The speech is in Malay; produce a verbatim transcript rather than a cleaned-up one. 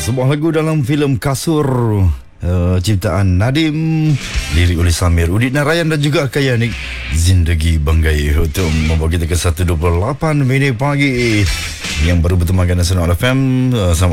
Sebuah lagu dalam filem Kasur, uh, ciptaan Nadim, lirik oleh Samir, Udit Narayan dan juga Kayanik Zindagi Banggai, untuk membawa kita ke satu dua puluh lapan minit pagi yang baru bertemankan Nasional F M. uh,